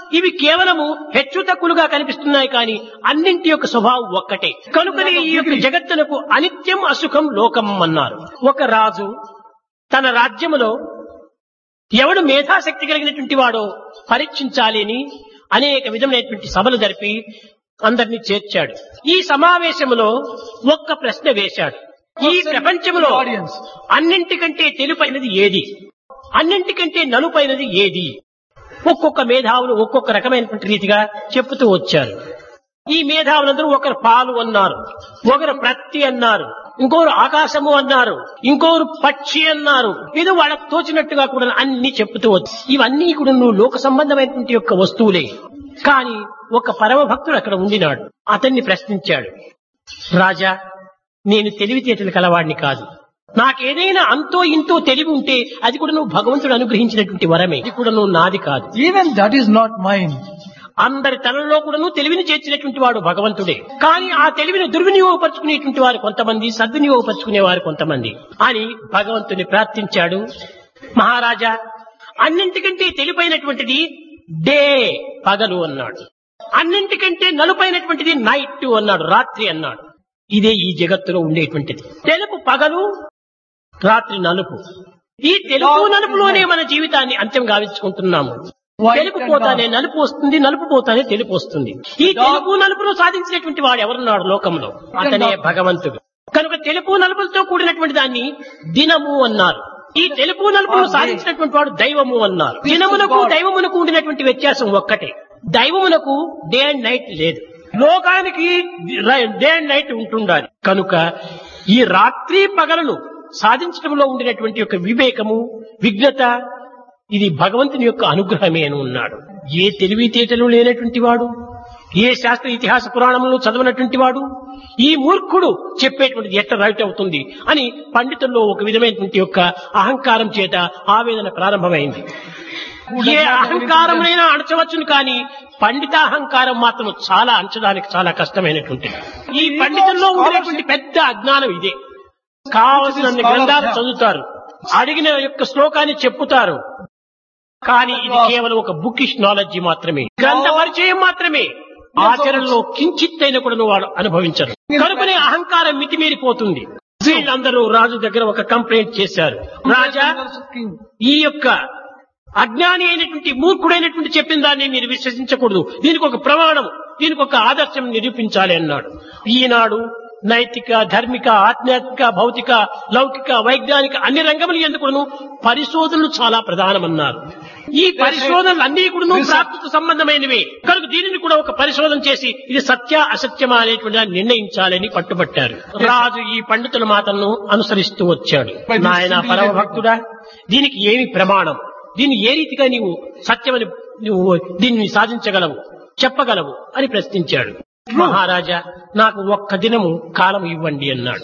ఇవి కేవలము హెచ్చు తక్కువలుగా కనిపిస్తున్నాయి కానీ అన్నింటి యొక్క స్వభావం ఒక్కటే. కనుకనే ఈ యొక్క జగత్తునకు అనిత్యం అసుఖం లోకం అన్నారు. ఒక రాజు తన రాజ్యములో ఎవడు మేధాశక్తి కలిగినటువంటి వాడో పరీక్షించాలి అని అనేక విధమైనటువంటి సభలు జరిపి అందరినీ చేర్చాడు. ఈ సమావేశంలో ఒక్క ప్రశ్న వేశాడు. ఈ ప్రపంచంలో అన్నింటికంటే తెలుపైనది ఏది, అన్నింటికంటే నలుపైనది ఏది? ఒక్కొక్క మేధావులు ఒక్కొక్క రకమైనటువంటి రీతిగా చెప్పుతూ వచ్చారు. ఈ మేధావులందరూ ఒకరు పాలు అన్నారు, ఒకరు ప్రత్తి అన్నారు, ఇంకోరు ఆకాశము అన్నారు, ఇంకోరు పక్షి అన్నారు. ఇది వాళ్ళకు తోచినట్టుగా కూడా అన్ని చెప్పుతూ వచ్చు. ఇవన్నీ కూడా నువ్వు లోక సంబంధమైనటువంటి యొక్క వస్తువులే. కానీ ఒక పరమ భక్తుడు అక్కడ ఉండినాడు. అతన్ని ప్రశ్నించాడు, రాజా, నేను తెలివితేటలు కలవాడిని కాదు. నాకేదైనా అంతో ఇంతో తెలివి ఉంటే అది కూడా నువ్వు భగవంతుడు అనుగ్రహించినటువంటి వరమే. ఇది కూడా నువ్వు నాది కాదు. Even that is not mine. అందరి తనలో కూడా నువ్వు తెలివిని చేర్చినటువంటి వాడు భగవంతుడే. కానీ ఆ తెలివిని దుర్వినియోగపరుచుకునేటువంటి వారు కొంతమంది, సద్వినియోగపరుచుకునేవారు కొంతమంది అని భగవంతుని ప్రార్థించాడు. మహారాజా, అన్నింటికంటే తెలిపైనటువంటిది డే, పగలు అన్నాడు. అన్నింటికంటే నలుపైనటువంటిది నైట్ అన్నాడు, రాత్రి అన్నాడు. ఇదే ఈ జగత్తులో ఉండేటువంటిది. తెలుపు పగలు, రాత్రి నలుపు. ఈ తెలుపు నలుపులోనే మన జీవితాన్ని అంత్యం గావించుకుంటున్నాము. తెలుపు పోతానే నలుపు వస్తుంది, నలుపు పోతానే తెలుపు వస్తుంది. ఈ తెలుపు నలుపులో సాధించినటువంటి వాడు ఎవరున్నాడు లోకంలో? అతనే భగవంతుడు. కనుక తెలుపు నలుపులతో కూడినటువంటి దాన్ని దినము అన్నారు. ఈ తెలుపు నలుపును సాధించినటువంటి వాడు దైవము అన్నారు. దినమునకు దైవమునకు ఉండినటువంటి వ్యత్యాసం ఒక్కటే. దైవమునకు డే అండ్ నైట్ లేదు, లోకానికి డే అండ్ నైట్ ఉంటుండాలి. కనుక ఈ రాత్రి పగలను సాధించడంలో ఉండినటువంటి యొక్క వివేకము, విజ్ఞత, ఇది భగవంతుని యొక్క అనుగ్రహమే అని ఉన్నాడు. ఏ తెలివితేటలు లేనటువంటి వాడు, ఏ శాస్త్ర ఇతిహాస పురాణంలో చదవనటువంటి వాడు ఈ మూర్ఖుడు చెప్పేటువంటిది ఎట్లా రైట్ అవుతుంది అని పండితుల్లో ఒక విధమైనటువంటి యొక్క అహంకారం చేత ఆవేదన ప్రారంభమైంది. ఏ అహంకారమైనా అణచవచ్చును కానీ పండితాహంకారం మాత్రం చాలా అంచడానికి చాలా కష్టమైనటువంటిది. ఈ పండితుల్లో ఉండేటువంటి పెద్ద అజ్ఞానం ఇదే. కావలసిన గ్రంథాలు చదువుతారు, అడిగిన యొక్క శ్లోకాన్ని చెప్పుతారు, కానీ ఇది కేవలం ఒక బుకిష్ నాలెడ్జ్ మాత్రమే, గ్రంథ పరిచయం మాత్రమే. ఆచరణలో కించిత్తైన కూడా వాడు అనుభవించరు. కనుకనే అహంకారం మితిమీరిపోతుంది. వీళ్ళందరూ రాజు దగ్గర ఒక కంప్లైంట్ చేశారు. రాజా, ఈ యొక్క అజ్ఞాని అయినటువంటి మూర్ఖుడైనటువంటి చెప్పిన దాన్ని మీరు విశ్వసించకూడదు. దీనికి ఒక ప్రమాణం, దీనికి ఒక ఆదర్శం నిరూపించాలి అన్నాడు. ఈనాడు నైతిక, ధార్మిక, ఆధ్యాత్మిక, భౌతిక, లౌకిక, వైజ్ఞానిక అన్ని రంగములు ఎందుకును పరిశోధనలు చాలా ప్రధానమన్నారు. ఈ పరిశోధనలు అన్ని కూడా ప్రాకృత సంబంధమైనవే. కనుక దీనిని కూడా ఒక పరిశోధన చేసి ఇది సత్య అసత్యమా అనేటువంటి దాన్ని నిర్ణయించాలని పట్టుబట్టారు. రాజు ఈ పండితుల మాటలను అనుసరిస్తూ వచ్చాడు. నాయన పరమ భక్తుడా, దీనికి ఏమి ప్రమాణం, దీన్ని ఏ రీతిగా నీవు సత్యమని నువ్వు దీన్ని సాధించగలవు, చెప్పగలవు అని ప్రశ్నించాడు. మహారాజా, నాకు ఒక్క దినము కాలం ఇవ్వండి అన్నాడు.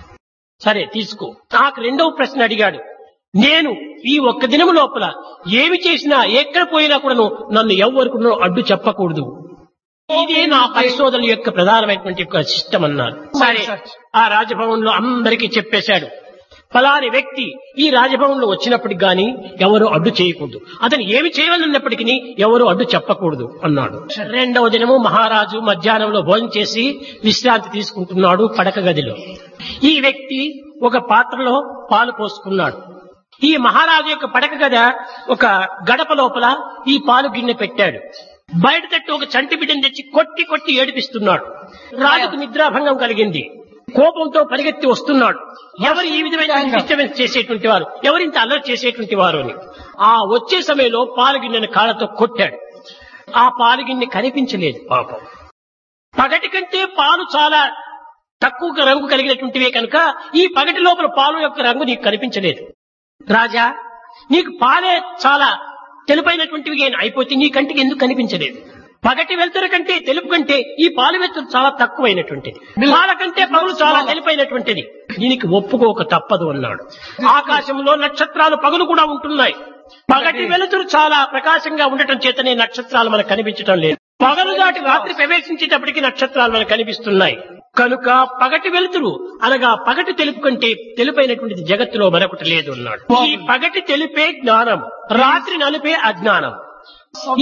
సరే తీసుకో. నాకు రెండవ ప్రశ్న అడిగాడు. నేను ఈ ఒక్క దినము లోపల ఏమి చేసినా, ఎక్కడ పోయినా కూడా నన్ను ఎవ్వరికి అడ్డు చెప్పకూడదు. ఇదే నా పరిశోధన యొక్క ప్రధానమైనటువంటి యొక్క సిస్టమ్ అన్నారు. సరే, ఆ రాజభవన్లో అందరికీ చెప్పేశాడు. ఫలాని వ్యక్తి ఈ రాజభవన్లో వచ్చినప్పటికి గాని ఎవరు అడ్డు చేయకూడదు, అతను ఏమి చేయాలన్నప్పటికీ ఎవరు అడ్డు చెప్పకూడదు అన్నాడు. రెండవ దినము మహారాజు మధ్యాహ్నంలో భోజనం చేసి విశ్రాంతి తీసుకుంటున్నాడు పడక గదిలో. ఈ వ్యక్తి ఒక పాత్రలో పాలు పోసుకున్నాడు. ఈ మహారాజు యొక్క పడక గద ఒక గడప లోపల ఈ పాలు గిన్నె పెట్టాడు. బయట తట్టు ఒక చంటి బిడ్డను తెచ్చి కొట్టి కొట్టి ఏడిపిస్తున్నాడు. రాజుకు నిద్రాభంగం కలిగింది. కోపంతో పరిగెత్తి వస్తున్నాడు. ఎవరు ఈ విధమైన డిస్టర్బెన్స్ చేసేటువంటి వారు, ఎవరింత అలర్ట్ చేసేటువంటి వారు అని. ఆ వచ్చే సమయంలో పాలుగిన్నెను కాళ్ళతో కొట్టాడు. ఆ పాలుగిన్నె కనిపించలేదు. పాపం పగటి కంటే పాలు చాలా తక్కువ రంగు కలిగినటువంటివే కనుక ఈ పగటి లోపల పాలు యొక్క రంగు నీకు కనిపించలేదు. రాజా, నీకు పాలే చాలా తెలుపైనటువంటివి అయిపోతే నీ కంటికి ఎందుకు కనిపించలేదు? పగటి వెలుతురు కంటే తెలుపు కంటే ఈ పాలు వెలుతురు చాలా తక్కువైనటువంటిది, పాల కంటే పగులు చాలా తెలుపైనటువంటిది. దీనికి ఒప్పుకోక తప్పదు అన్నాడు. ఆకాశంలో నక్షత్రాలు పగులు కూడా ఉంటున్నాయి. పగటి వెలుతురు చాలా ప్రకాశంగా ఉండటం చేతనే నక్షత్రాలు మనకు కనిపించటం లేదు. పగలు దాటి రాత్రి ప్రవేశించేటప్పటికి నక్షత్రాలు మనకు కనిపిస్తున్నాయి. కనుక పగటి వెలుతురు అనగా పగటి తెలుపు కంటే తెలుపైనటువంటిది జగత్తులో మరొకటి లేదు అన్నాడు. ఈ పగటి తెలుపే జ్ఞానం, రాత్రి నలుపే అజ్ఞానం. ఈ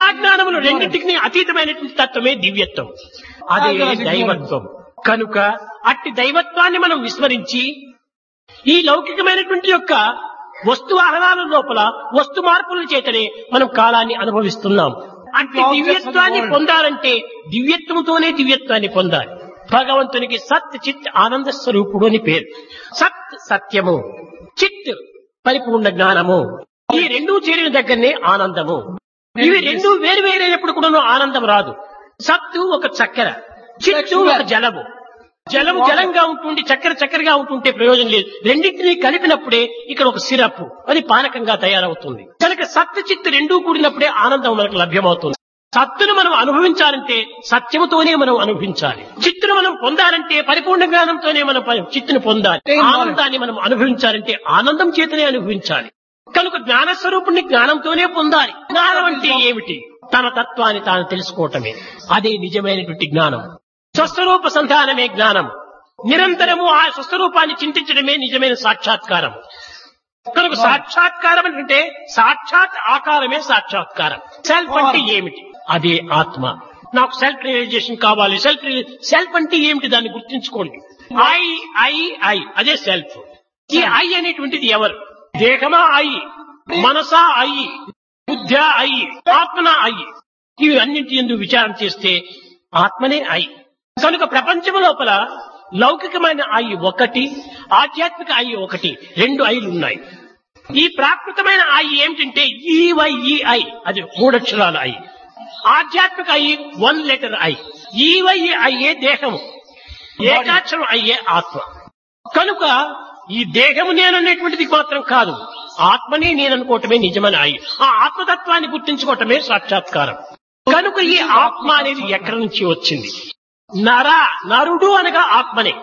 జ్ఞానములు రెండింటికి అతీతమైనటువంటి తత్వమే దివ్యత్వం, అదే దైవత్వం. కనుక అట్టి దైవత్వాన్ని మనం విస్మరించి ఈ లౌకికమైనటువంటి యొక్క వస్తు ఆహారాల లోపల వస్తు మార్పుల చేతనే మనం కాలాన్ని అనుభవిస్తున్నాం. అట్టి దివ్యత్వాన్ని పొందాలంటే దివ్యత్వంతోనే దివ్యత్వాన్ని పొందాలి. భగవంతునికి సత్ చిత్ ఆనంద స్వరూపుడు అని పేరు. సత్ సత్యము, చిత్ పరిపూర్ణ జ్ఞానము, ఈ రెండూ చేరిన దగ్గరనే ఆనందము. ఇవి రెండూ వేరు వేరైనప్పుడు కూడా ఆనందం రాదు. సత్తు ఒక చక్కెర, చిత్తు ఒక జలము. జలము జలంగా ఉంటుంది, చక్కెర చక్కెరగా ఉంటుంటే ప్రయోజనం లేదు. రెండింటినీ కలిపినప్పుడే ఇక్కడ ఒక సిరప్, అది పానకంగా తయారవుతుంది. కనుక సత్తు చిత్తు రెండూ కూడినప్పుడే ఆనందం మనకు లభ్యమవుతుంది. సత్తును మనం అనుభవించాలంటే సత్యముతోనే మనం అనుభవించాలి. చిత్తును మనం పొందాలంటే పరిపూర్ణ జ్ఞానంతోనే మనం చిత్తును పొందాలి. ఆనందాన్ని మనం అనుభవించాలంటే ఆనందం చేతనే అనుభవించాలి. కనుక జ్ఞానస్వరూపుణ్ణి జ్ఞానంతోనే పొందాలి. జ్ఞానం అంటే ఏమిటి? తన తత్వాన్ని తాను తెలుసుకోవటమే, అదే నిజమైనటువంటి జ్ఞానం. స్వస్వరూప సంధానమే జ్ఞానం. నిరంతరము ఆ స్వస్వరూపాన్ని చింతించడమే నిజమైన సాక్షాత్కారం. కనుక సాక్షాత్కారం అంటే సాక్షాత్ ఆకారమే సాక్షాత్కారం. సెల్ఫ్ అంటే ఏమిటి? అదే ఆత్మ. నాకు సెల్ఫ్ రియలైజేషన్ కావాలి. సెల్ఫ్ అంటే ఏమిటి? దాన్ని గుర్తించుకోండి. ఐ అదే సెల్ఫ్. ఈ ఐ అనేటువంటిది ఎవరు? దేహమా I, Manasa I, బుద్ధ్యా I, ఆత్మనా I. ఇవి అన్నింటి ఎందుకు విచారం చేస్తే ఆత్మనే ఐ. కనుక ప్రపంచం లోపల లౌకికమైన ఐ ఒకటి, ఆధ్యాత్మిక ఐ ఒకటి, రెండు ఐలు ఉన్నాయి. ఈ ప్రాకృతమైన ఐ ఏమిటంటే ఈవైఈఐ, అది మూడక్షరాల ఐ. ఆధ్యాత్మిక ఐ 1 లెటర్ ఐ. ఈవైఈఐ దేహము, ఏకాక్షరం అయ్యే ఆత్మ. కనుక ఈ దేహము నేననేటువంటిది మాత్రం కాదు, ఆత్మని నేననుకోవటమే నిజమైన ఐ. ఆ ఆత్మతత్వాన్ని గుర్తించుకోవటమే సాక్షాత్కారం. కనుక ఈ ఆత్మ అనేది ఎక్కడి నుంచి వచ్చింది? నరుడు అనగా ఆత్మనే.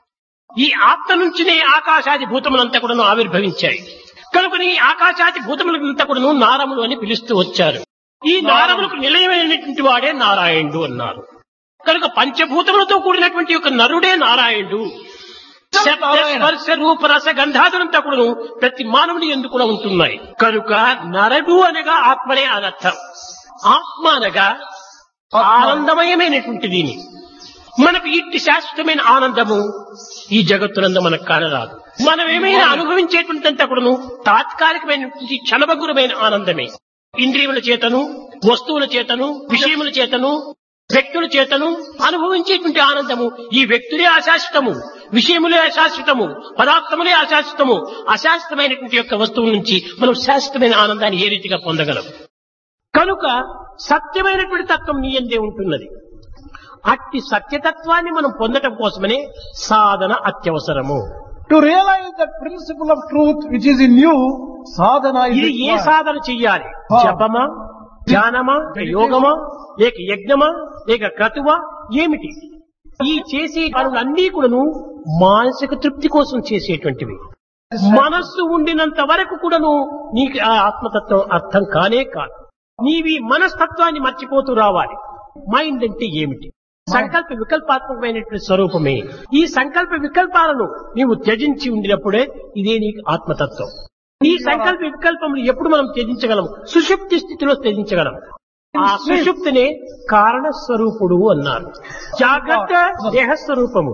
ఈ ఆత్మ నుంచినే ఆకాశాది భూతములంతా కూడా ఆవిర్భవించాయి. కనుక ఈ ఆకాశాది భూతములంతా కూడా నారములు అని పిలుస్తూ వచ్చారు. ఈ నారములకు నిలయమైనటువంటి వాడే నారాయణుడు అన్నారు. కనుక పంచభూతములతో కూడినటువంటి ఒక నరుడే నారాయణుడు. శబ్ద స్పర్శ రూప రస గంధాదులంతా కూడా ప్రతి మానవుని ఎందుకు కూడా ఉంటున్నాయి. కనుక నరుడు అనగా ఆత్మనే అనర్థం. ఆత్మ అనగా ఆనందమయమైనటువంటి దీని. మనకు ఇట్టి శాశ్వతమైన ఆనందము ఈ జగత్తునందు మనకు కానరాదు. మనం ఏమైనా అనుభవించేటువంటింతా కూడాను తాత్కాలికమైనటువంటి క్షణభంగురమైన ఆనందమే. ఇంద్రియముల చేతను, వస్తువుల చేతను, విషయముల చేతను, వ్యక్తుల చేతను అనుభవించేటువంటి ఆనందము ఈ వ్యక్తులే అశాశ్వతము, విషయములే అశాశ్వతము, పదార్థములే అశాశ్వతము. అశాశ్వతమైనటువంటి యొక్క వస్తువుల నుంచి మనం శాశ్వతమైన ఆనందాన్ని ఏ రీతిగా పొందగలం? కనుక సత్యమైనటువంటి తత్వం నీ యందే ఉంటున్నది. అట్టి సత్యతత్వాన్ని మనం పొందటం కోసమనే సాధన అత్యవసరము. To realize the principle of truth which is in you, sadhana is ఇది ఏ required. సాధన చెయ్యాలి? జపమా, ధ్యానమా, యోగమా, లేక యజ్ఞమా, లేక క్రతువా, ఏమిటి? ఈ చేసే పనులన్నీ కూడాను మానసిక తృప్తి కోసం చేసేటువంటివి. మనస్సు ఉండినంత వరకు కూడాను నీకు ఆ ఆత్మతత్వం అర్థం కానే కాదు. నీవి మనస్తత్వాన్ని మర్చిపోతూ రావాలి. మైండ్ అంటే ఏమిటి? సంకల్ప వికల్పాత్మకమైనటువంటి స్వరూపమే. ఈ సంకల్ప వికల్పాలను నీవు త్యజించి ఉండినప్పుడే ఇదే నీకు ఆత్మతత్వం. ఈ సంకల్ప వికల్పములు ఎప్పుడు మనం త్యజించగలం? సుషుప్తి స్థితిలో త్యజించగలం. ఆ సుషుప్తినే కారణస్వరూపుడు అన్నారు. జాగ్రత్త దేహస్వరూపము,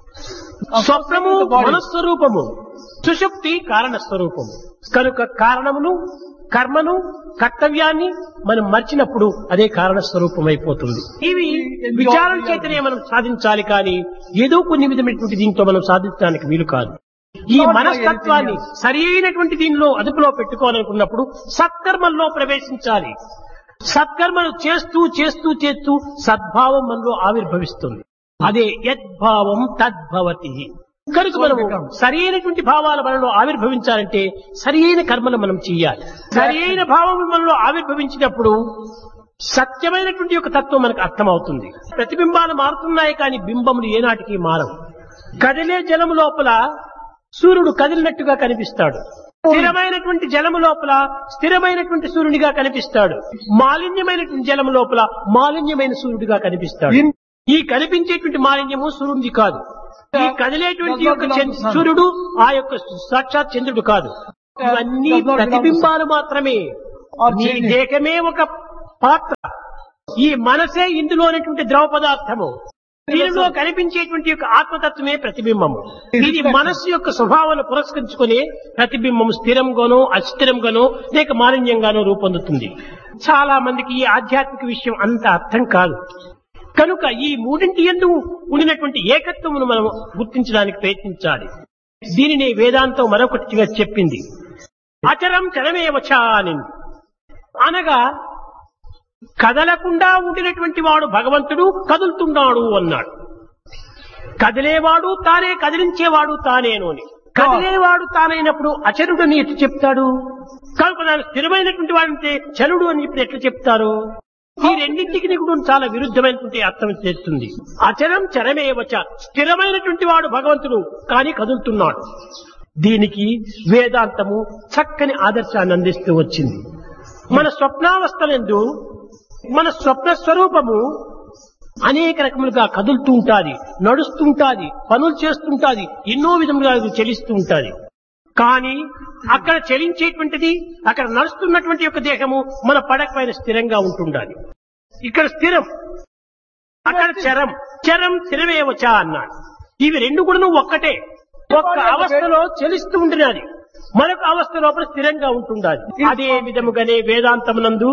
స్వప్నము మనస్వరూపము, సుషుప్తి కారణస్వరూపము. కనుక కారణమును, కర్మను, కర్తవ్యాన్ని మనం మర్చినప్పుడు అదే కారణ స్వరూపం అయిపోతుంది. ఇవి విచారణ చేతనే మనం సాధించాలి, కానీ ఏదో కొన్ని విధమైనటువంటి దీంతో మనం సాధించడానికి వీలు కాదు. ఈ మనస్తత్వాన్ని సరి అయినటువంటి దీనిలో అదుపులో పెట్టుకోవాలనుకున్నప్పుడు సత్కర్మల్లో ప్రవేశించాలి. సత్కర్మలు చేస్తూ చేస్తూ చేస్తూ సద్భావం మనలో ఆవిర్భవిస్తుంది. అదే యద్భావం తద్భవతి. కనుక మనము సరి అయినటువంటి భావాల మనలో ఆవిర్భవించాలంటే సరి అయిన కర్మలు మనం చేయాలి. సరి అయిన భావం మనలో ఆవిర్భవించినప్పుడు సత్యమైనటువంటి యొక్క తత్వం మనకు అర్థమవుతుంది. ప్రతిబింబాలు మారుతున్నాయి, కానీ బింబములు ఏనాటికి మారవు. కదిలే జలము లోపల సూర్యుడు కదిలినట్టుగా కనిపిస్తాడు. స్థిరమైనటువంటి జలము లోపల స్థిరమైనటువంటి సూర్యుడిగా కనిపిస్తాడు. మాలిన్యమైనటువంటి జలము లోపల మాలిన్యమైన సూర్యుడిగా కనిపిస్తాడు. ఈ కనిపించేటువంటి మాలిన్యము సూర్యుడిది కాదు. ఈ కదిలేటువంటి యొక్క సూర్యుడు ఆ యొక్క సాక్షాత్ చంద్రుడు కాదు. ఇవన్నీ ప్రతిబింబాలు మాత్రమే. నీ దేహమే ఒక పాత్ర. ఈ మనసే ఇందులోనేటువంటి ద్రవ పదార్థము. దీనిలో కనిపించేటువంటి యొక్క ఆత్మతత్వమే ప్రతిబింబము. ఇది మనస్సు యొక్క స్వభావాన్ని పురస్కరించుకుని ప్రతిబింబం స్థిరంగానో అస్థిరంగానో లేక మాలిన్యంగానో రూపొందుతుంది. చాలా మందికి ఈ ఆధ్యాత్మిక విషయం అంత అర్థం కాదు. కనుక ఈ మూడింటి యందు ఉండినటువంటి ఏకత్వమును మనం గుర్తించడానికి ప్రయత్నించాలి. దీనిని వేదాంతం మరొకటిగా చెప్పింది. అచరం చరమేవచ అని అనగా కదలకుండా ఉండినటువంటి వాడు భగవంతుడు కదులుతున్నాడు అన్నాడు. కదిలేవాడు తానే, కదిలించేవాడు తానేను అని. కదిలేవాడు తానైనప్పుడు అచరుడని ఎట్లా చెప్తాడు? కనుక స్థిరమైనటువంటి వాడంటే చరుడు అని ఇప్పుడు ఎట్లా చెప్తారు? ఈ రెండింటికి కూడా చాలా విరుద్ధమైనటువంటి అర్థం చేస్తుంది. అచరం చరమేవచ, స్థిరమైనటువంటి వాడు భగవంతుడు కానీ కదులుతున్నాడు. దీనికి వేదాంతము చక్కని ఆదర్శాన్ని అందిస్తూ వచ్చింది. మన స్వప్నావస్థలందు మన స్వప్న స్వరూపము అనేక రకములుగా కదులుతూ ఉంటాది, నడుస్తూ ఉంటాది, పనులు చేస్తుంటాది, ఎన్నో విధములుగా చలిస్తూ ఉంటాది. కానీ అక్కడ చలించేటువంటిది, అక్కడ నడుస్తున్నటువంటి యొక్క దేహము మన పడక పైన స్థిరంగా ఉంటుండాలి. ఇక్కడ స్థిరం, అక్కడ చరం. చరం స్థిరమేవచ అన్నాడు. ఇవి రెండు కూడా ఒక్కటే. ఒక్క అవస్థలో చలిస్తూ ఉంటున్నది, మరొక అవస్థ లోపల స్థిరంగా ఉంటుండాలి. అదే విధముగానే వేదాంతమునందు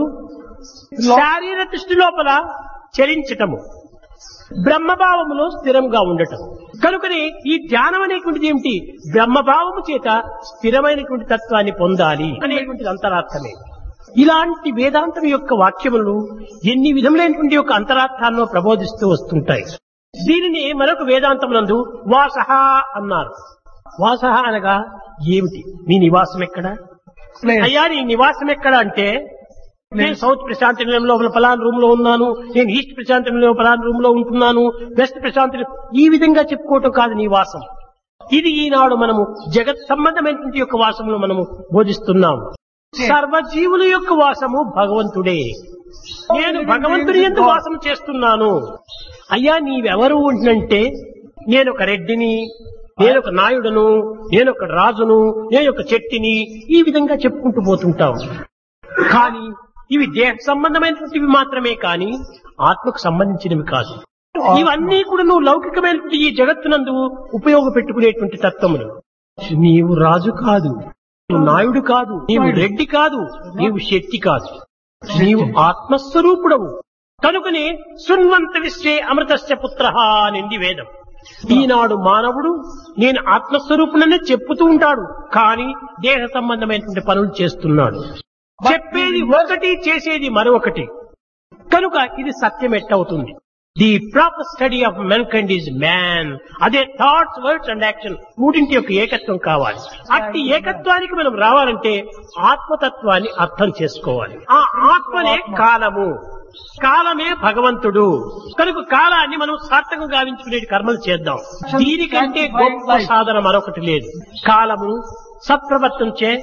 శారీర దృష్టి లోపల చరించటము, బ్రహ్మభావములో స్థిరంగా ఉండటం. కనుకనే ఈ ధ్యానం అనేటువంటిది ఏమిటి? బ్రహ్మభావము చేత స్థిరమైనటువంటి తత్వాన్ని పొందాలి అనేటువంటిది అంతరార్థమే. ఇలాంటి వేదాంతం యొక్క వాక్యములు ఎన్ని విధములైనటువంటి యొక్క అంతరార్థాలను ప్రబోధిస్తూ వస్తుంటాయి. దీనిని మరొక వేదాంతమునందు వాసః అన్నారు. వాసః అనగా ఏమిటి? నీ నివాసం ఎక్కడ? అయ్యా నీ నివాసం ఎక్కడ అంటే, నేను సౌత్ ప్రశాంతి నిలయంలో పలానా రూమ్ లో ఉన్నాను, నేను ఈస్ట్ ప్రశాంతి నిలయంలో పలానా రూమ్ లో ఉంటున్నాను, వెస్ట్ ప్రశాంతి, ఈ విధంగా చెప్పుకోవటం కాదు నీ వాసం. ఇది ఈనాడు మనము జగత్ సంబంధమైనటువంటి యొక్క వాసమును మనము బోధిస్తున్నాము. సర్వజీవుల యొక్క వాసము భగవంతుడే. నేను భగవంతుని యందు వాసం చేస్తున్నాను. అయ్యా నీవెవరు అంటే, నేనొక రెడ్డిని, నేనొక నాయుడును, నేనొక రాజును, నేనొక చెట్టిని, ఈ విధంగా చెప్పుకుంటూ పోతుంటావు. కానీ ఇవి దేహ సంబంధమైనటువంటివి మాత్రమే కానీ ఆత్మకు సంబంధించినవి కాదు. ఇవన్నీ కూడా నువ్వు లౌకికమైనటువంటి ఈ జగత్తునందు ఉపయోగపెట్టుకునేటువంటి తత్వములు. నీవు రాజు కాదు, నీవు నాయుడు కాదు, నీవు రెడ్డి కాదు, నీవు శెట్టి కాదు, నీవు ఆత్మస్వరూపుడవు. కనుకనే శృణ్వంత విశ్వే అమృతస్య పుత్రః అనింది వేదం. ఈనాడు మానవుడు నేను ఆత్మస్వరూపుననే చెప్పుతూ ఉంటాడు, కానీ దేహ సంబంధమైనటువంటి పనులు చేస్తున్నాడు. చెప్పేది ఒకటి, చేసేది మరొకటి. కనుక ఇది సత్యం ఎట్టవుతుంది? The proper study of మెన్కైండ్ is man. అదే థాట్స్, వర్డ్స్ అండ్ యాక్షన్ మూడింటి యొక్క ఏకత్వం కావాలి. అట్టి ఏకత్వానికి మనం రావాలంటే ఆత్మతత్వాన్ని అర్థం చేసుకోవాలి. ఆ ఆత్మనే కాలము, కాలమే భగవంతుడు. కనుక కాలాన్ని మనం సార్థకం గావించుకునే కర్మలు చేద్దాం. దీనికంటే గొప్ప సాధన మరొకటి లేదు. కాలమును సత్ప్రవర్తన చే,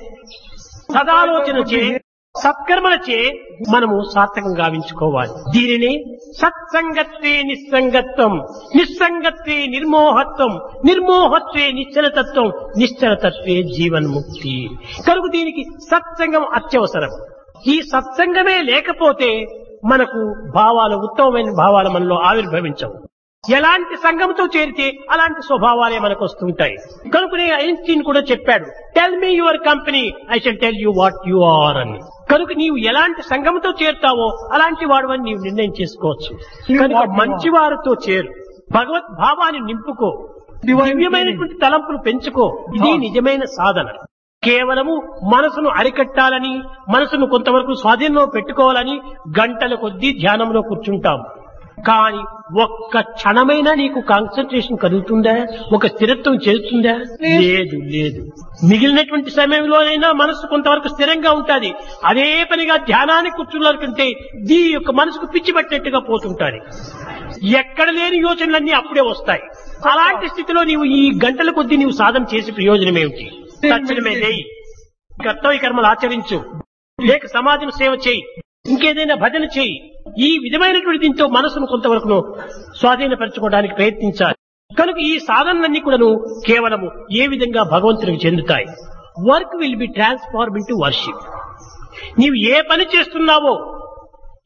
సదాలోచన చే, సత్కర్మల చే మనము సార్థకం గావించుకోవాలి. దీనిని సత్సంగత్వే నిస్సంగత్వం, నిస్సంగత్వే నిర్మోహత్వం, నిర్మోహత్వే నిశ్చలతత్వం, నిశ్చలతత్వే జీవన్ముక్తి. కనుక దీనికి సత్సంగం అత్యవసరం. ఈ సత్సంగమే లేకపోతే మనకు భావాలు, ఉత్తమమైన భావాలు మనలో ఆవిర్భవించవు. ఎలాంటి సంఘంతో చేరితే అలాంటి స్వభావాలే మనకు వస్తుంటాయి. కనుకనే ఐన్స్టీన్ కూడా చెప్పాడు, tell me your company, I shall tell you what you are అని. కనుక నీవు ఎలాంటి సంఘంతో చేరుతావో అలాంటి వాడు అని నీవు నిర్ణయం చేసుకోవచ్చు. కనుక మంచివారితో చేరు, భగవత్ భావాన్ని నింపుకో, దివ్యమైనటువంటి తలంపులు పెంచుకో. ఇది నిజమైన సాధన. కేవలము మనసును అరికట్టాలని, మనసును కొంతవరకు స్వాధీనంలో పెట్టుకోవాలని గంటల కొద్దీ ధ్యానంలో కూర్చుంటాం. కానీ ఒక్క క్షణమైనా నీకు కాన్సన్ట్రేషన్ కలుగుతుందా? ఒక స్థిరత్వం చేస్తుందా? లేదు, లేదు. మిగిలినటువంటి సమయంలోనైనా మనసు కొంతవరకు స్థిరంగా ఉంటుంది. అదే పనిగా ధ్యానానికి కూర్చున్నారంటే దీ యొక్క మనసుకు పిచ్చి పట్టినట్టుగా పోతుంటారు. ఎక్కడ లేని యోచనలన్నీ అప్పుడే వస్తాయి. అలాంటి స్థితిలో నీవు ఈ గంటల కొద్దీ నీవు సాధన చేసే ప్రయోజనం ఏమిటి? తక్షణమే చేయి, కర్తవ్య కర్మలు ఆచరించు, లేక సమాజం సేవ చేయి, ఇంకేదైనా భజన చేయి. ఈ విధమైనటువంటి దీంతో మనసును కొంతవరకు స్వాధీనపరచుకోవడానికి ప్రయత్నించాలి. కనుక ఈ సాధనలన్నీ కూడాను కేవలము ఏ విధంగా భగవంతునికి చెందుతాయి? Work will be transform into worship. నీవు ఏ పని చేస్తున్నావో,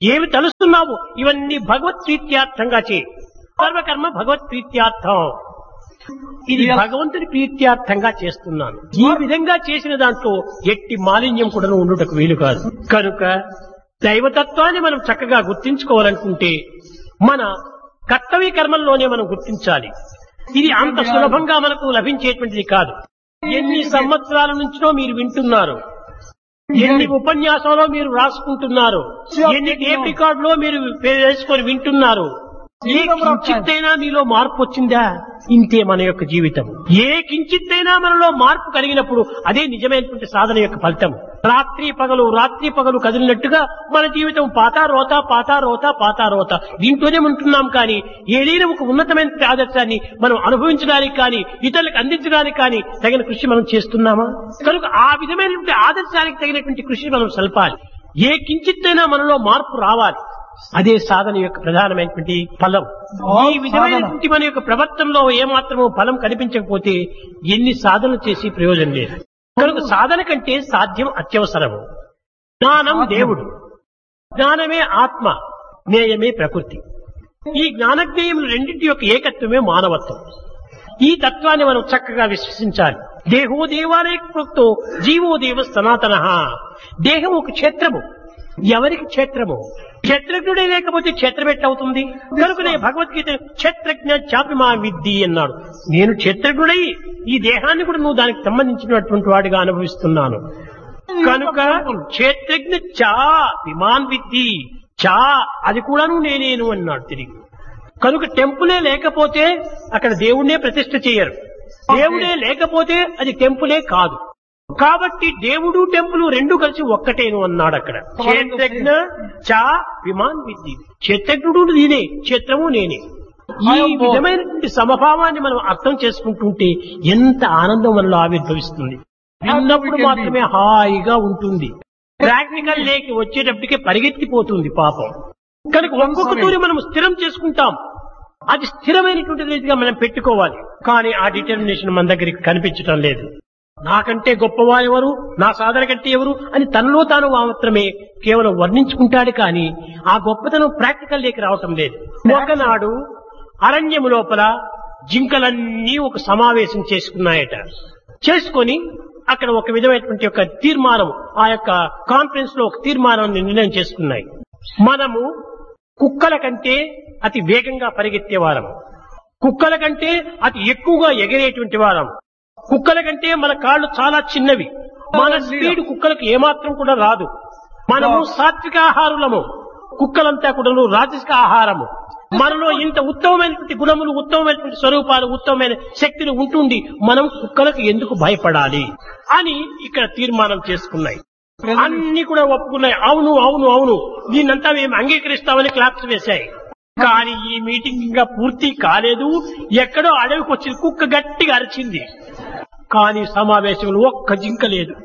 ఏమి తలుస్తున్నావు ఇవన్నీ భగవత్ ప్రీత్యార్థంగా చేయి. సర్వకర్మ భగవత్ ప్రీత్యార్థం. ఇది భగవంతుని ప్రీత్యార్థంగా చేస్తున్నాను. ఈ విధంగా చేసిన దాంట్లో ఎట్టి మాలిన్యం కూడా ఉండుటకు వీలు కాదు. కనుక దైవతత్వాన్ని మనం చక్కగా గుర్తించుకోవాలనుకుంటే మన కర్తవ్య కర్మల్లోనే మనం గుర్తించాలి. ఇది అంత సులభంగా మనకు లభించేటువంటిది కాదు. ఎన్ని సంవత్సరాల నుంచినో మీరు వింటున్నారు, ఎన్ని ఉపన్యాసాలో మీరు రాసుకుంటున్నారు, ఎన్ని టేప్ రికార్డులో మీరు వేసుకొని వింటున్నారు. ఏ కించిత్తైనా మీలో మార్పు వచ్చిందా? ఇంతే మన యొక్క జీవితం. ఏ కించిత్తైనా మనలో మార్పు కలిగినప్పుడు అదే నిజమైనటువంటి సాధన యొక్క ఫలితం. రాత్రి పగలు కదిలినట్టుగా మన జీవితం పాతారోత దీంట్లోనే ఉంటున్నాం. కానీ ఏదైనా ఒక ఉన్నతమైన ఆదర్శాన్ని మనం అనుభవించడానికి కానీ ఇతరులకు అందించడానికి కానీ తగిన కృషి మనం చేస్తున్నామా? కనుక ఆ విధమైనటువంటి ఆదర్శానికి తగినటువంటి కృషి మనం సల్పాలి. ఏ కించిత్తైనా మనలో మార్పు రావాలి. అదే సాధన యొక్క ప్రధానమైనటువంటి ఫలం. ఈ విధమైనటువంటి మన యొక్క ప్రవర్తనలో ఏమాత్రమో ఫలం కనిపించకపోతే ఎన్ని సాధనలు చేసి ప్రయోజనం లేదు. కనుక సాధన కంటే సాధ్యం అత్యవసరము. జ్ఞానం దేవుడు, జ్ఞానమే ఆత్మ, జ్ఞేయమే ప్రకృతి. ఈ జ్ఞానజ్ఞేయములు రెండింటి యొక్క ఏకత్వమే మానవత్వం. ఈ తత్వాన్ని మనం చక్కగా విశ్వసించాలి. దేహో దేవాలయ ప్రోక్తో జీవో దేవ సనాతన. దేహం ఒక క్షేత్రము. ఎవరికి క్షేత్రము? క్షేత్రజ్ఞుడే లేకపోతే క్షేత్రం ఎట్లవుతుంది? కనుకనే భగవద్గీత క్షేత్రజ్ఞ చాపి మా విద్ది అన్నాడు. నేను క్షేత్రజ్ఞుడై ఈ దేహాన్ని కూడా నువ్వు దానికి సంబంధించినటువంటి వాడిగా అనుభవిస్తున్నాను. కనుక క్షేత్రజ్ఞ చా విమాన్ విద్ది, చా అది కూడాను నేనేను అన్నాడు తిరిగి. కనుక టెంపులే లేకపోతే అక్కడ దేవుణ్ణే ప్రతిష్ఠ చేయరు. దేవుడే లేకపోతే అది టెంపులే కాదు. కాబట్టి దేవుడు టెంపుల్ రెండు కలిసి ఒక్కటేను అన్నాడు అక్కడ. క్షేత్రజ్ఞ చా విమాన్ విద్ది. క్షేత్రజ్ఞుడు నేనే, క్షేత్రము నేనే. ఈ విధమైనటువంటి సమభావాన్ని మనం అర్థం చేసుకుంటుంటే ఎంత ఆనందం మనలో ఆవిర్భవిస్తుంది. విన్నప్పుడు మాత్రమే హాయిగా ఉంటుంది. ప్రాక్టికల్ లేకి వచ్చేటప్పటికే పరిగెత్తిపోతుంది పాపం. కనుక ఒక్కొక్క తూరి మనం స్థిరం చేసుకుంటాం. అది స్థిరమైనటువంటి రీతిగా మనం పెట్టుకోవాలి. కానీ ఆ డిటర్మినేషన్ మన దగ్గరికి కనిపించడం లేదు. నాకంటే గొప్పవారు ఎవరు, నా సాధన కంటే ఎవరు అని తనలో తాను మాత్రమే కేవలం వర్ణించుకుంటాడు. కానీ ఆ గొప్పతనం ప్రాక్టికల్ లేక రావటం లేదు. ఒకనాడు అరణ్యము లోపల జింకలన్నీ ఒక సమావేశం చేసుకున్నాయట. చేసుకొని అక్కడ ఒక విధమైనటువంటి ఒక తీర్మానం, ఆ యొక్క కాన్ఫరెన్స్ లో ఒక తీర్మానాన్ని నిర్ణయం చేసుకున్నాయి. మనము కుక్కల కంటే అతి వేగంగా పరిగెత్తేవారం, కుక్కల కంటే అతి ఎక్కువగా ఎగిరేటువంటి వారం, కుక్కల కంటే మన కాళ్ళు చాలా చిన్నవి, మన స్పీడ్ కుక్కలకు ఏమాత్రం కూడా రాదు. మనము సాత్విక ఆహారులము, కుక్కలంతా కూడా రాజసిక ఆహారము. మనలో ఇంత ఉత్తమమైనటువంటి గుణములు, ఉత్తమమైనటువంటి స్వరూపాలు, ఉత్తమమైన శక్తులు ఉంటుండి మనం కుక్కలకు ఎందుకు భయపడాలి అని ఇక్కడ తీర్మానం చేసుకున్నాయి. అన్ని కూడా ఒప్పుకున్నాయి. అవును అవును అవును దీన్నంతా మేము అంగీకరిస్తామని క్లాప్స్ వేశాయి. కానీ ఈ మీటింగ్ ఇంకా పూర్తి కాలేదు. ఎక్కడో అడవికి వచ్చి కుక్క గట్టిగా అరిచింది. కానీ సమావేశంలో ఒక్క జింక లేదు,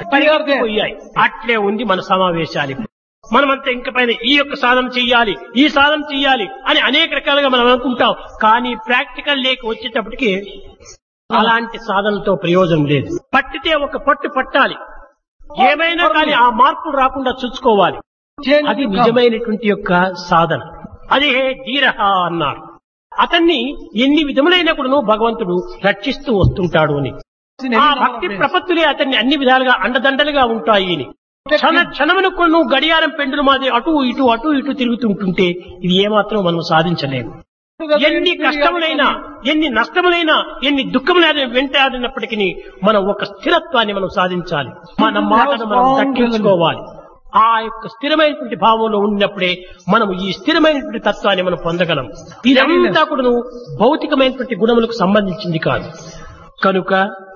పోయాయి. అట్లే ఉంది మన సమావేశాలు. మనమంతా ఇంక పైన ఈ యొక్క సాధన చెయ్యాలి, ఈ సాధన చెయ్యాలి అని అనేక రకాలుగా మనం అనుకుంటాం. కానీ ప్రాక్టికల్ లేక వచ్చేటప్పటికి అలాంటి సాధనతో ప్రయోజనం లేదు. పట్టితే ఒక పట్టు పట్టాలి, ఏమైనా కానీ ఆ మార్పులు రాకుండా చూసుకోవాలి. అది నిజమైనటువంటి యొక్క సాధన. అదే ధీరహ అన్నారు. అతన్ని ఎన్ని విధములైన కూడా భగవంతుడు రక్షిస్తూ వస్తుంటాడు అని. ఆ భక్తి ప్రపత్తులే అతన్ని అన్ని విధాలుగా అండదండలుగా ఉంటాయి అని. క్షణమును నువ్వు గడియారం పెండులు మాది అటు ఇటు తిరుగుతుంటుంటే ఇది ఏమాత్రం మనం సాధించలేము. ఎన్ని కష్టములైనా, ఎన్ని నష్టములైనా, ఎన్ని దుఃఖములైనా వెంటాడినప్పటికీ మనం ఒక స్థిరత్వాన్ని మనం సాధించాలి. మన మాటను మనం దక్కించుకోవాలి. ఆ యొక్క స్థిరమైనటువంటి భావంలో ఉన్నప్పుడే మనం ఈ స్థిరమైనటువంటి తత్వాన్ని మనం పొందగలం. ఇదంతా కూడా భౌతికమైనటువంటి గుణములకు సంబంధించింది కాదు. కనుక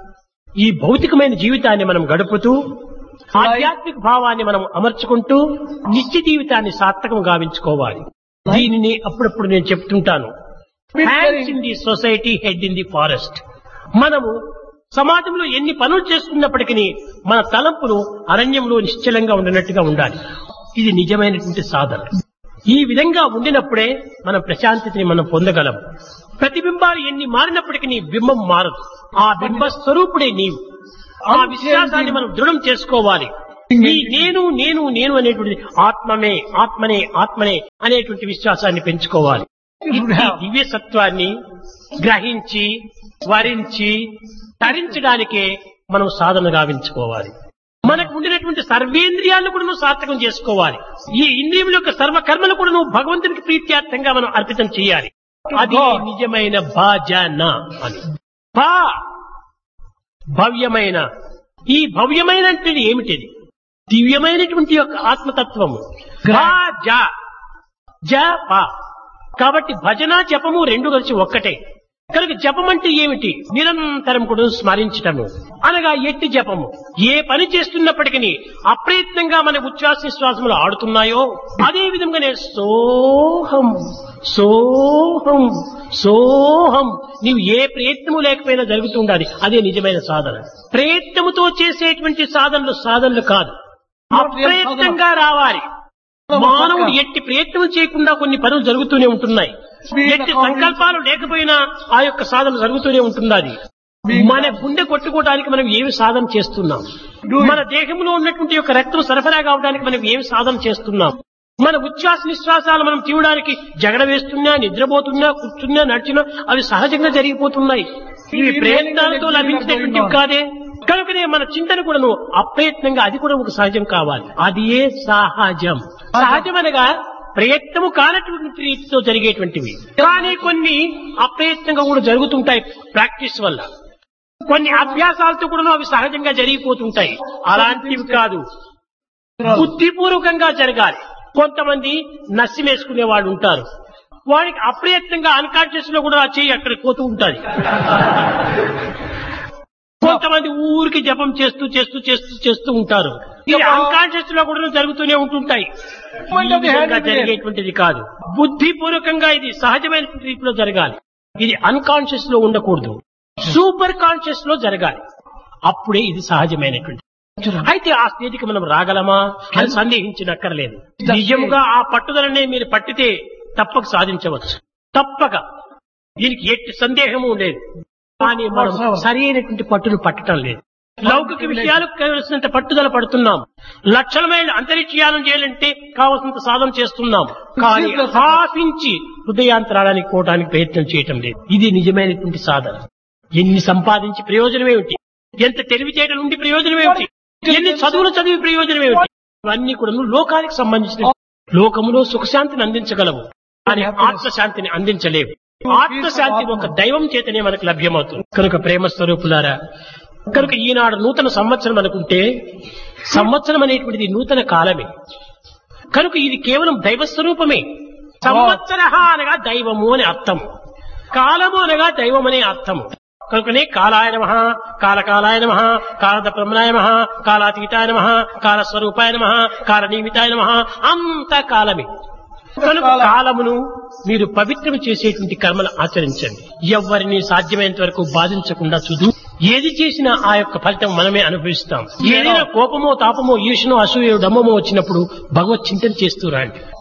ఈ భౌతికమైన జీవితాన్ని మనం గడుపుతూ ఆధ్యాత్మిక భావాన్ని మనం అమర్చుకుంటూ నిత్య జీవితాన్ని సార్థకం గావించుకోవాలి. దీనిని అప్పుడప్పుడు నేను చెప్తుంటాను, hands in the society, head in the forest. మనము సమాజంలో ఎన్ని పనులు చేసుకున్నప్పటికీ మన తలంపులు అరణ్యంలో నిశ్చలంగా ఉండినట్టుగా ఉండాలి. ఇది నిజమైనటువంటి సాధన. ఈ విధంగా ఉండినప్పుడే మన ప్రశాంతిని మనం పొందగలం. ప్రతిబింబాలు ఎన్ని మారినప్పటికీ బింబం మారదు. ఆ బింబ స్వరూపుడే నీవు. ఆ విశ్వాసాన్ని మనం దృఢం చేసుకోవాలి. ఈ నేను నేను నేను అనేటువంటిది ఆత్మమే ఆత్మనే ఆత్మనే అనేటువంటి విశ్వాసాన్ని పెంచుకోవాలి. ఈ దివ్య సత్వాన్ని గ్రహించి వరించి తరించడానికే మనం సాధన గావించుకోవాలి. మనకు ఉండినటువంటి సర్వేంద్రియాలను కూడా నువ్వు సార్థకం చేసుకోవాలి. ఈ ఇంద్రియముల యొక్క సర్వకర్మలు కూడా నువ్వు భగవంతునికి ప్రీత్యార్థంగా మనం అర్పితం చేయాలి. అది నిజమైన భజన అని. భవ్యమైన ఈ భవ్యమైన అంటే ఏమిటిది? దివ్యమైనటువంటి యొక్క ఆత్మతత్వము. కాబట్టి భజన జపము రెండు కలిసి ఒక్కటే. కనుక జపం అంటే ఏమిటి? నిరంతరం కూడా స్మరించటము అనగా ఎట్టి జపము. ఏ పని చేస్తున్నప్పటికీ అప్రయత్నంగా మన ఉచ్ఛ్వాస నిశ్వాసములు ఆడుతున్నాయో అదే విధంగానే సోహం సోహం సోహం నీవు ఏ ప్రయత్నము లేకపోయినా జరుగుతుండాలి. అదే నిజమైన సాధన. ప్రయత్నముతో చేసేటువంటి సాధనలు కాదు, అప్రయత్నంగా రావాలి. మానవుడు ఎట్టి ప్రయత్నం చేయకుండా కొన్ని పనులు జరుగుతూనే ఉంటున్నాయి. ఎట్టి సంకల్పాలు లేకపోయినా ఆ యొక్క సాధన జరుగుతూనే ఉంటున్నది. మన గుండె కొట్టుకోవడానికి మనం ఏమి సాధన చేస్తున్నాం? మన దేహంలో ఉన్నటువంటి యొక్క రక్తం సరఫరా కావడానికి మనం ఏమి సాధన చేస్తున్నాం? మన ఉచ్ఛ్వాస నిశ్వాసాలు మనం తీయడానికి జగడ వేస్తున్నా, నిద్రపోతున్నా, కూర్చున్నా, నడిచినా అవి సహజంగా జరిగిపోతున్నాయి. ఇవి ప్రయత్నాలతో లభించినటువంటివి కాదే. కనుకనే మన చింతన కూడాను అప్రయత్నంగా అది కూడా ఒక సహజం కావాలి. అది ఏ సహజం. సహజమనగా ప్రయత్నము కానటువంటి రీతితో జరిగేటువంటివి. కానీ కొన్ని అప్రయత్నంగా కూడా జరుగుతుంటాయి ప్రాక్టీస్ వల్ల. కొన్ని అభ్యాసాలతో కూడా అవి సహజంగా జరిగిపోతుంటాయి. అలాంటివి కాదు, బుద్ధిపూర్వకంగా జరగాలి. కొంతమంది నస్సి వేసుకునే వాళ్ళు ఉంటారు. వాడికి అప్రయత్నంగా అన్కాన్షియస్ లో కూడా ఆ చెయ్యి అక్కడికి పోతూ ఉంటుంది. కొంతమంది ఊరికి జపం చేస్తూ చేస్తూ చేస్తూ చేస్తూ ఉంటారు. ఇది అన్కాన్షియస్ లో కూడా జరుగుతూనే ఉంటుంటాయి. జరిగేటువంటిది కాదు. బుద్ధిపూర్వకంగా ఇది సహజమైన రీతిలో జరగాలి. ఇది అన్కాన్షియస్ లో ఉండకూడదు, సూపర్ కాన్షియస్ లో జరగాలి. అప్పుడే ఇది సహజమైనటువంటి. అయితే ఆ స్థితికి మనం రాగలమా అని సందేహించనక్కర్లేదు. నిజంగా ఆ పట్టుదలనే మీరు పట్టితే తప్పక సాధించవచ్చు. తప్పక, దీనికి ఎట్టి సందేహము లేదు. కానీ మనం సరి అయినటువంటి పట్టును పట్టడం లేదు. లౌకిక విషయాలకు కావలసినంత పట్టుదల పడుతున్నాం. లక్షల మైళ్ళు అంతరిక్షయానం చేయాలంటే కావలసినంత సాధన చేస్తున్నాం. కానీ హాపించి హృదయాంతరాడానికి పోవడానికి ప్రయత్నం చేయటం లేదు. ఇది నిజమైనటువంటి సాధన. ఎన్ని సంపాదించి ప్రయోజనమేమిటి? ఎంత తెలివితేటలు ఉండి ప్రయోజనమేమిటి? ఎన్ని చదువులు చదివి ప్రయోజనమేమిటి? ఇవన్నీ కూడా లోకానికి సంబంధించిన. లోకములో సుఖశాంతిని అందించగలవు, కానీ ఆత్మశాంతిని అందించలేవు. ఆత్మశాంతి ఒక దైవం చేతనే మనకు లభ్యమవుతుంది. కనుక ప్రేమ స్వరూపులారా, కనుక ఈనాడు నూతన సంవత్సరం అనుకుంటే సంవత్సరం అనేటువంటిది నూతన కాలమే. కనుక ఇది కేవలం దైవ స్వరూపమే. సంవత్సర అనగా దైవము అని అర్థము, కాలము అనగా దైవం అనే అర్థము. కనుకనే కాలాయ నమః, కాలకాలాయ నమః, కాలద బ్రహ్మణాయ నమః, కాలాతీతాయ నమః, కాలస్వరూపాయ నమః, కాలనిమితాయ నమః, అంత కాలమే. కనుక కాలమును మీరు పవిత్రం చేసేటువంటి కర్మలు ఆచరించండి. ఎవరిని సాధ్యమైనంత వరకు బాధించకుండా చూడు. ఏది చేసినా ఆ యొక్క ఫలితం మనమే అనుభవిస్తాం. ఏదైనా కోపమో తాపమో ఈర్ష్యనో అసూయో డమ్మమో వచ్చినప్పుడు భగవత్ చింతన చేస్తూ రండి.